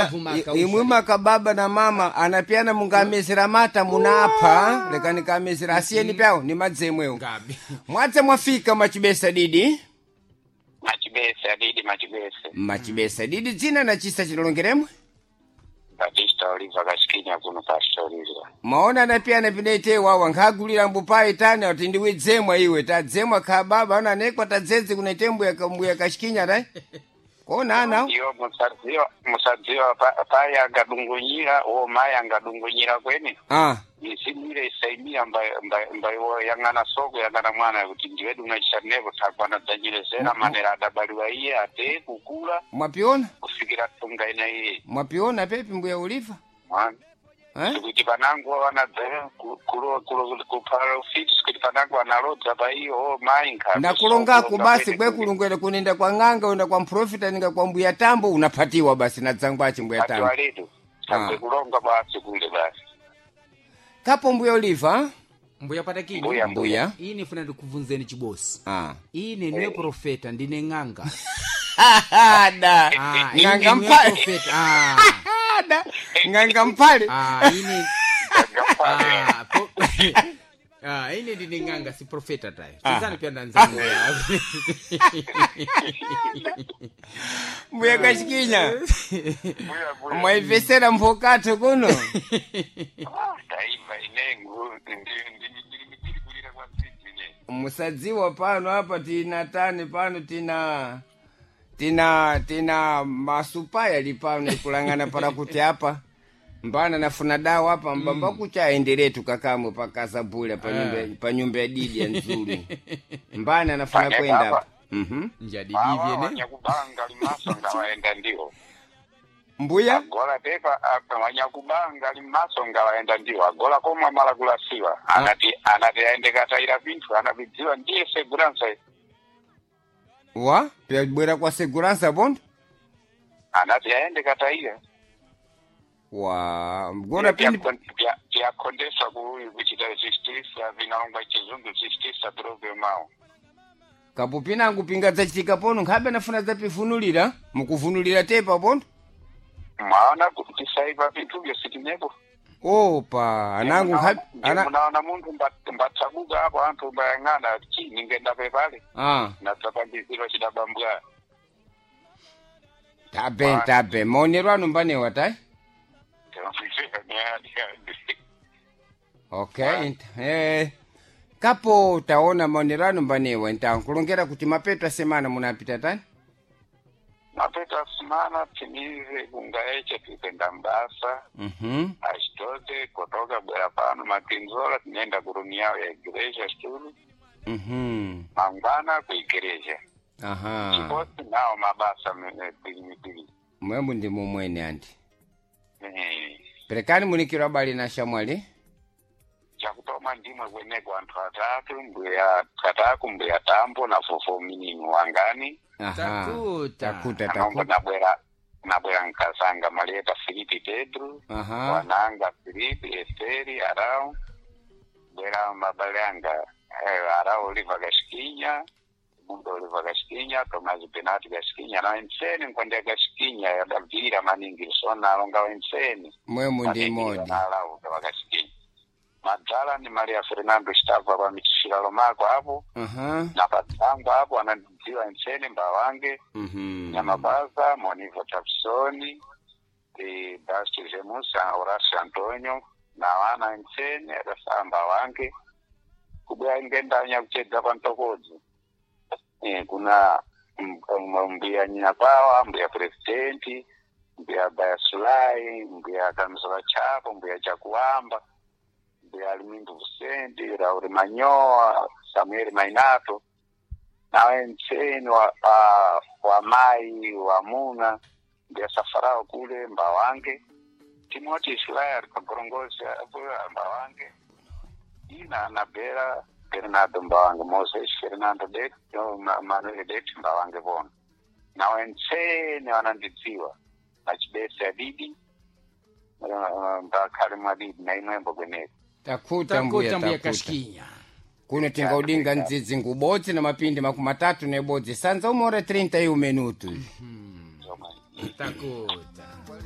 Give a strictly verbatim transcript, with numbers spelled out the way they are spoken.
imwe makababa na mama anapiana mungamesera mata munapa lekani kamesera asieni pyao ni madzemweo mwadze mwafika machibesa didi machibesa didi machibesa machibesa didi dzina na chisa chilongeremwe Batista Oliva Kashikinya kuno Pastor Oliva maona anapiana pinete wawa nkagulira mbupai tani ati ndiwidzemwa iwe tadzemwa kababa ana nekwa tadzedze kunetembu ya kambu ya Kashikinya dai kona ana iyo musadziwa musadziwa paya ngadungunyira o maya ngadungunyira kweni ah isimire isaimia mbaye mbaye yangana soko yangana mwana kuti ndiwedu unachishanevo takwana dzanyirezera manera adabaliwa iye ate kukula mwapiona kufikira tunga ina iye mwapiona pepi mbuya Oliva mwana eh kuti panangu wanadza kulo kulo kupara ufiti kuti panangu analodza pa iyo o mai nkha na kulongako basi kwe kulungwele kunenda kwa nganga una kwa mprofita ninga kwa mbuya tambo unapatiwa basi na dzangwachi mbuya tambo aledo tambe kulonga basi kule basi kapo mbuya Oliva mbuya patakini mbuya mbuya iyi nifuna ndikuvunzeni chibosi ah iyi nene profeta ndine nganga da ah nganga mpale profeta ah da nganga mpale ah ini ah po ah ini ndine nganga si profeta tayo sizani pia ndanzangu mbuya Kashikinya mwaivesera mpokato kuno taiva inengu ndikulikulira kwa sitine musadziwa pano hapa tina tani pano tina tina tina masupaya lipano kulangana para kuti hapa mbana nafuna dawa hapa mbamba mm. kuchaendelee tukakamwe pakaza bula pa nyumba pa nyumba ya didi ya nzuri mbana nafuna kwenda hapa mhm njadi divi ene nyakubanga limaso ngawaenda ndio mbuya gola pepa wanya kubanga limaso ngawaenda ndio agola koma mala kulasiwa anati anati aende kataira vintu anavidziwa ndiye segurança wa pia bwera kwa segurança bondo anati aende kataira wa mgora pindi pia pia kondesa kuhuyu kuchita justice vinaomba chizungu justice programao kapupina ngupinga zachitika pono nkhabe nafuna zapifunulira mukuvunulira tepa bondo maana kutisaiva vitu vyo sitinepo opa anangu nkhabe ana unaona mundu mbatsabuka hapo antu mbayangana chi ningenda pepale ah na tapandiziro chidabambwa tabe tabe maonero anu mbane watai okay eh kapo taona maonero anu mbanewa ntakulongera kuti mapeto semana munapita tani mapeto semana timize kungaeche tukenda Mbasa mhm ashitote kutoka bwera pano makinzola tunaenda kurumiao ya igreja stulu mhm mangana ku igreja aha chiposi nao mabasa mipili mwembu ndi mumwene anti eh perekani munikira bali na shamwali chakutoma ndimwe kwene kwa antu atatu mbuya kataku mbuya tambo na fofo minini wangani aha takuta takuta takuta na bwera na bwera nkasanga Marieta Filipi Pedro aha wananga Filipi Esteri arao bwera mabalanga eh, arao Oliva Kashikinya mundo Oliva Kashikinya Tomazi Benati Kashikinya na enseni nkwende Kashikinya ya Davira maningi sona alonga enseni mwemu ndi modi na arao Oliva Kashikinya Madala ni Maria Fernando Stava kwa mitishira lomako hapo aha na patangu hapo anadiziwa enseni mbawange mhm Nyamabaza Monivo Tapsoni e Basti Jemusa Horacio Antonio na wana enseni rasamba wange kubwa ngenda nya kucheza pantokozi eh kuna mbia nyapawa mbia presidenti mbia Bayasulai mbia Kamzola Chapo mbia Chakuamba mbia Alimindu Vusendi Rauri Manyoa Samuel Mainato na wenseni wa uh, wa mai wa muna mbia Safarao kule Mbawange Timothy Slayer kakorongozi hapo Mbawange ina Nabera Fernando Mbawange Moses Fernando Det no Manuel Det Mbawange bona na wenseni wanandiziwa na chibesa didi mbakali madidi na imwembo gweneko takuta mbuya takuta Kashikinya kuno tinga udinga nzizi ngubodzi na mapindi makumi matatu nebodzi sanza umora thirty yu minutu takuta